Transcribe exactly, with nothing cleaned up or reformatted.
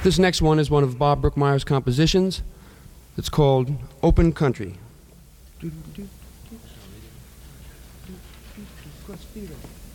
This next one is one of Bob Brookmeyer's compositions. It's called Open Country. Cross feet.